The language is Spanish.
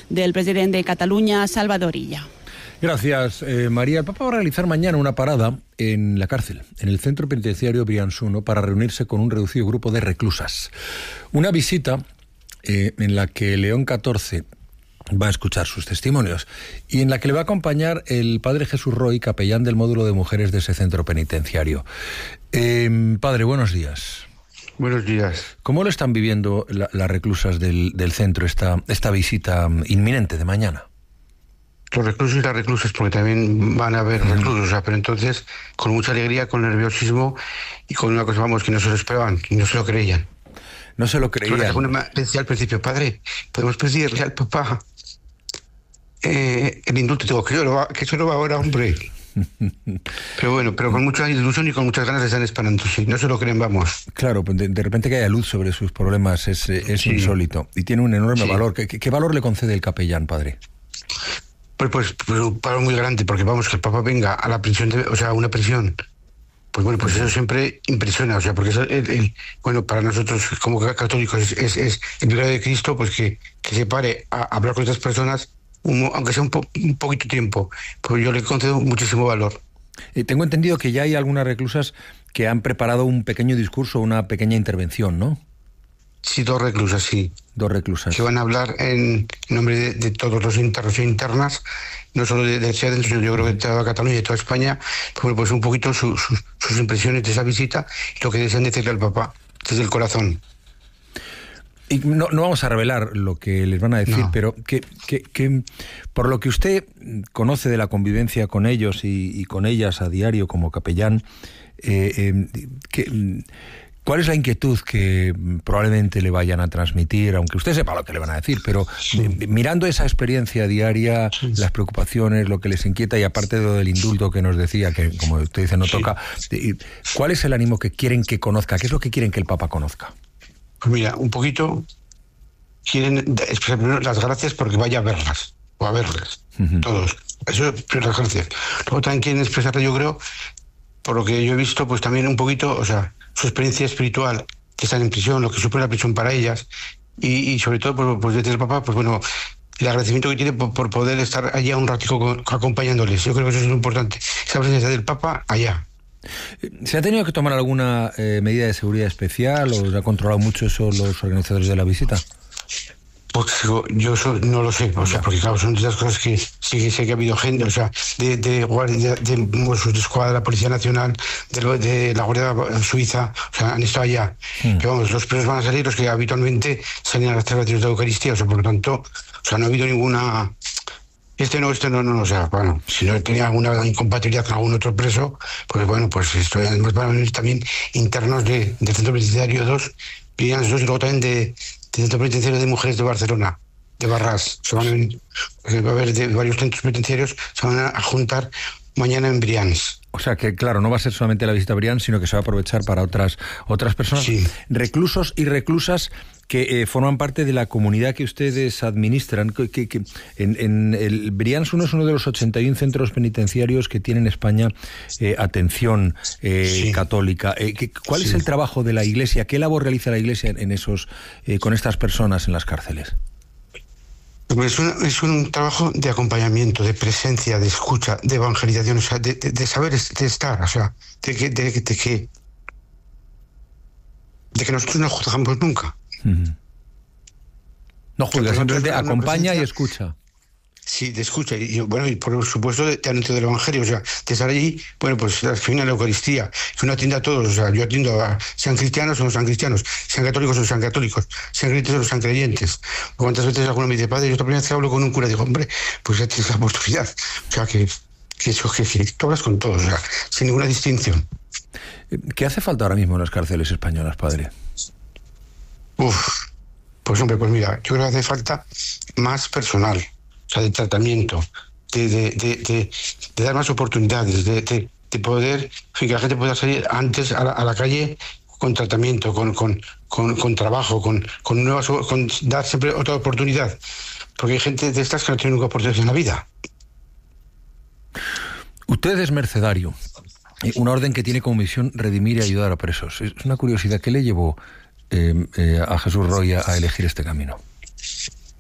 del presidente de Cataluña, Salvador Illa. Gracias, María. El Papa va a realizar mañana una parada en la cárcel, en el centro penitenciario Briançon, para reunirse con un reducido grupo de reclusas. Una visita en la que León XIV va a escuchar sus testimonios y en la que le va a acompañar el padre Jesús Roy, capellán del módulo de mujeres de ese centro penitenciario. Padre, buenos días. Buenos días. ¿Cómo lo están viviendo las reclusas del centro esta visita inminente de mañana? Los reclusos y las reclusas, porque también van a haber reclusos, pero entonces con mucha alegría, con nerviosismo y con una cosa, vamos, que no se lo esperaban, que no se lo creían. No se lo creían. Decía al principio, padre, podemos pedirle al papá el indulto. Digo, que eso no va ahora, hombre. Pero bueno, pero con mucha ilusión y con muchas ganas están esperando, sí, no se lo creen, vamos. Claro, de repente que haya luz sobre sus problemas es sí, insólito y tiene un enorme valor. ¿Qué valor le concede el capellán, padre? Pues un valor muy grande, porque vamos, que el Papa venga a la prisión, una prisión, pues bueno, pues eso siempre impresiona, porque bueno, para nosotros como católicos es el milagro de Cristo, pues que se pare a hablar con estas personas, aunque sea un poquito tiempo, pues yo le concedo muchísimo valor. Tengo entendido que ya hay algunas reclusas que han preparado un pequeño discurso, una pequeña intervención, ¿no? Sí, dos reclusas, sí. Dos reclusas. Que van a hablar en nombre de todos los internos e internas, no solo de sino yo creo que de toda Cataluña y de toda España, pues un poquito sus impresiones de esa visita y lo que desean decirle al Papa desde el corazón. Y no vamos a revelar lo que les van a decir, no. Pero que por lo que usted conoce de la convivencia con ellos y con ellas a diario como capellán, ¿cuál es la inquietud que probablemente le vayan a transmitir, aunque usted sepa lo que le van a decir, pero mirando esa experiencia diaria, las preocupaciones, lo que les inquieta y aparte de lo del indulto que nos decía, que como usted dice no toca, ¿cuál es el ánimo que quieren que conozca? ¿Qué es lo que quieren que el Papa conozca? Pues mira, un poquito quieren expresar primero las gracias porque vaya a verlas, o a verles, todos. Eso es primero las gracias. Luego también quieren expresarle, yo creo, por lo que yo he visto, pues también un poquito, su experiencia espiritual, que están en prisión, lo que supone la prisión para ellas, y sobre todo, pues desde el Papa, pues bueno, el agradecimiento que tiene por poder estar allá un ratico acompañándoles. Yo creo que eso es lo importante, esa presencia del Papa allá. ¿Se ha tenido que tomar alguna medida de seguridad especial o se ha controlado mucho eso los organizadores de la visita? Pues yo eso no lo sé, porque claro, son de esas cosas que sí que ha habido gente, de guardia, de Mossos de Escuadra, de la Policía Nacional, de la Guardia Suiza, han estado allá. Que vamos, los presos van a salir los que habitualmente salen a las celebraciones de la Eucaristía, por lo tanto, no ha habido ninguna... Este no, bueno, si no tenía alguna incompatibilidad con algún otro preso, pues bueno, pues esto además van a venir también internos del Centro Penitenciario 2, Brians 2 y luego también del Centro Penitenciario de Mujeres de Barcelona, de Barrás. Va a haber de varios centros penitenciarios, se van a juntar mañana en Brians. O sea que, claro, no va a ser solamente la visita a Brians, sino que se va a aprovechar para otras personas, sí. Reclusos y reclusas que forman parte de la comunidad que ustedes administran. En el Briançon es uno de los 81 centros penitenciarios que tiene en España atención católica. ¿Cuál es el trabajo de la Iglesia? ¿Qué labor realiza la Iglesia en esos con estas personas en las cárceles? Pues es un trabajo de acompañamiento, de presencia, de escucha, de evangelización, de saber de estar, de que nosotros no juzgamos nunca. No juzga, simplemente acompaña y escucha. Sí, de escucha, y por supuesto de anuncio del Evangelio, de estar allí, pues al final la Eucaristía, que uno atiende a todos, yo atiendo a sean cristianos o no sean cristianos, sean católicos o no sean católicos, sean creyentes o no sean creyentes. ¿Cuántas veces alguno me dice, padre, yo la primera vez que hablo con un cura, digo, hombre, pues ya tienes la oportunidad, que tú hablas con todos, sin ninguna distinción. ¿Qué hace falta ahora mismo en las cárceles españolas, padre? Pues hombre, pues mira, yo creo que hace falta más personal, de tratamiento, de dar más oportunidades, de poder, que la gente pueda salir antes a la calle con tratamiento, con trabajo, con dar siempre otra oportunidad, porque hay gente de estas que no tiene nunca oportunidad en la vida. Usted es mercedario, una orden que tiene como misión redimir y ayudar a presos. Es una curiosidad, ¿qué le llevó a Jesús Roy a elegir este camino?